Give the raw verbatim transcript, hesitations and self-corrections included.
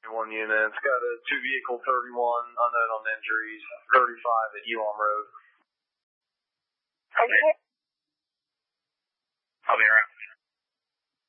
One unit. It's got a two vehicle thirty-one, unknown on injuries, thirty-five at Elon Road. Okay.